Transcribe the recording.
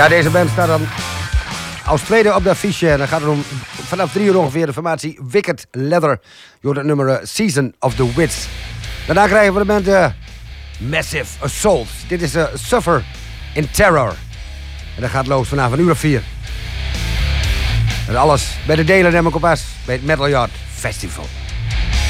Ja, deze band staat dan als tweede op de affiche. En dan gaat het om vanaf 3 uur ongeveer de formatie Wicked Leather. Je hoort het nummer Season of the Wits. Daarna krijgen we de band Massive Assault. Dit is Suffer in Terror. En dat gaat los vanavond een uur of 4. En alles bij de Delen en Kompas bij het Metal Yard Festival.